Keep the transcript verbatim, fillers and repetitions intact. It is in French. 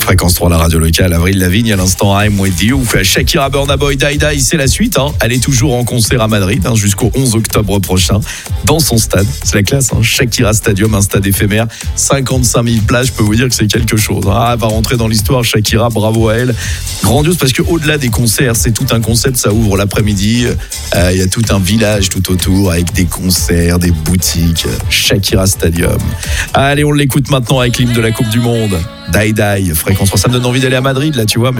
Fréquence trois, la radio locale. Avril Lavigne à l'instant, I'm with you. Shakira, Burna Boy, Die Die, c'est la suite. Hein. Elle est toujours en concert à Madrid hein, jusqu'au onze octobre prochain dans son stade. C'est la classe, hein. Shakira Stadium, un stade éphémère, cinquante-cinq mille places. Je peux vous dire que c'est quelque chose. Hein. Ah, elle va rentrer dans l'histoire. Shakira, bravo à elle. Grandiose parce que au-delà des concerts, c'est tout un concept. Ça ouvre l'après-midi. Il euh, y a tout un village tout autour avec des concerts, des boutiques. Shakira Stadium. Allez, on l'écoute maintenant avec l'hymne de la Coupe du Monde. Die Die, Fréquence trois. Ça me donne envie d'aller à Madrid là, tu vois. Mais